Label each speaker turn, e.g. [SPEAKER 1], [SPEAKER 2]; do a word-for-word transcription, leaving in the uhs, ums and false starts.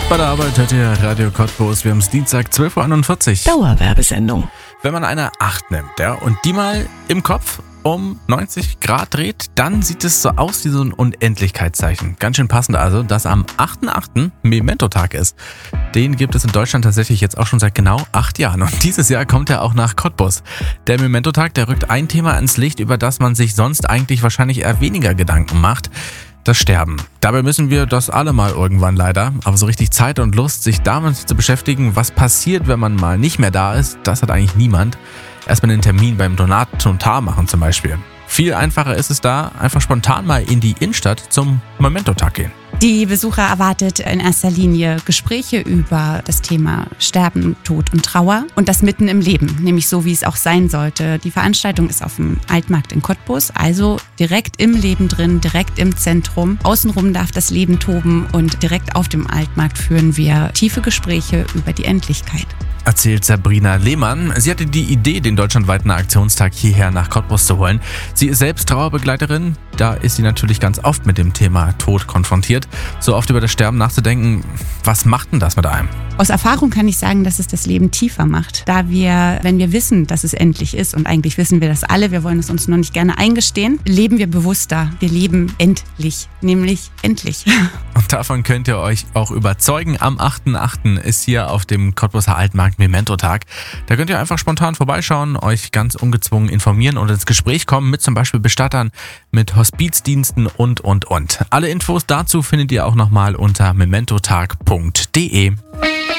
[SPEAKER 1] Bei der Arbeit hört ihr Radio Cottbus. Wir haben es Dienstag zwölf Uhr einundvierzig.
[SPEAKER 2] Dauerwerbesendung.
[SPEAKER 1] Wenn man eine acht nimmt, ja, und die mal im Kopf um neunzig Grad dreht, dann sieht es so aus wie so ein Unendlichkeitszeichen. Ganz schön passend also, dass am achten achten Memento-Tag ist. Den gibt es in Deutschland tatsächlich jetzt auch schon seit genau acht Jahren. Und dieses Jahr kommt er auch nach Cottbus. Der Memento-Tag, der rückt ein Thema ins Licht, über das man sich sonst eigentlich wahrscheinlich eher weniger Gedanken macht. Das Sterben. Dabei müssen wir das alle mal irgendwann leider. Aber so richtig Zeit und Lust, sich damit zu beschäftigen, was passiert, wenn man mal nicht mehr da ist, das hat eigentlich niemand. Erstmal einen Termin beim Donatar machen zum Beispiel. Viel einfacher ist es da, einfach spontan mal in die Innenstadt zum Memento-Tag gehen.
[SPEAKER 3] Die Besucher erwartet in erster Linie Gespräche über das Thema Sterben, Tod und Trauer und das mitten im Leben, nämlich so, wie es auch sein sollte. Die Veranstaltung ist auf dem Altmarkt in Cottbus, also direkt im Leben drin, direkt im Zentrum. Außenrum darf das Leben toben und direkt auf dem Altmarkt führen wir tiefe Gespräche über die Endlichkeit.
[SPEAKER 1] Erzählt Sabrina Lehmann. Sie hatte die Idee, den deutschlandweiten Aktionstag hierher nach Cottbus zu holen. Sie ist selbst Trauerbegleiterin. Da ist sie natürlich ganz oft mit dem Thema Tod konfrontiert. So oft über das Sterben nachzudenken, was macht denn das mit einem?
[SPEAKER 3] Aus Erfahrung kann ich sagen, dass es das Leben tiefer macht. Da wir, wenn wir wissen, dass es endlich ist, und eigentlich wissen wir das alle, wir wollen es uns nur nicht gerne eingestehen, leben wir bewusster. Wir leben endlich, nämlich endlich.
[SPEAKER 1] Und davon könnt ihr euch auch überzeugen. Am achten achten ist hier auf dem Cottbuser Altmarkt Memento-Tag. Da könnt ihr einfach spontan vorbeischauen, euch ganz ungezwungen informieren und ins Gespräch kommen mit zum Beispiel Bestattern, mit Hospizdiensten und, und, und. Alle Infos dazu findet ihr auch nochmal unter mementotag punkt de.